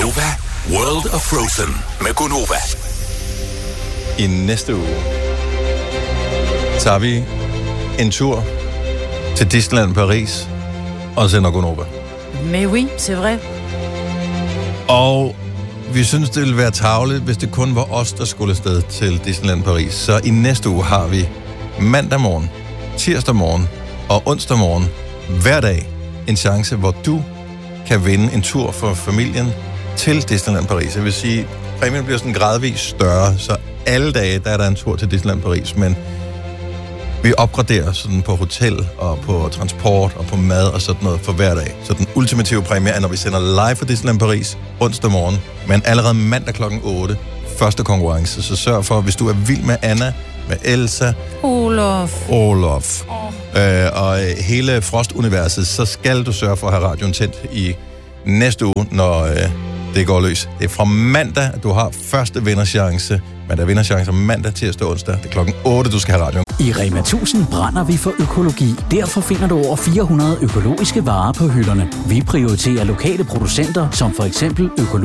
Nova World of Frozen med Gonova. I næste uge tager vi en tur til Disneyland Paris og sender Gonova. Mais oui, c'est vrai. Og vi synes, det ville være tarveligt, hvis det kun var os, der skulle afsted til Disneyland Paris. Så i næste uge har vi mandag morgen, tirsdag morgen og onsdag morgen hver dag en chance, hvor du kan vinde en tur for familien til Disneyland Paris. Jeg vil sige, præmien bliver sådan gradvist større, så alle dage, der er der en tur til Disneyland Paris, men vi opgraderer sådan på hotel og på transport og på mad og sådan noget for hver dag. Så den ultimative præmie er, når vi sender live fra Disneyland Paris onsdag morgen, men allerede mandag kl. 8, første konkurrence. Så sørg for, hvis du er vild med Anna, med Elsa, Olaf. Og hele Frost-universet, så skal du sørge for at have radioen tændt i næste uge, når det går løs. Det er fra mandag, at du har første vinderchance. Men der er vinderchance mandag, tirsdag og onsdag. Det er klokken 8, du skal have radioen. I Rema 1000 brænder vi for økologi. Derfor finder du over 400 økologiske varer på hylderne. Vi prioriterer lokale producenter, som for eksempel økologi.